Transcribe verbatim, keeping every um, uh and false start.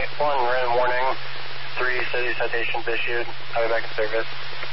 one, random warning, three city citations issued. I'll be back in service.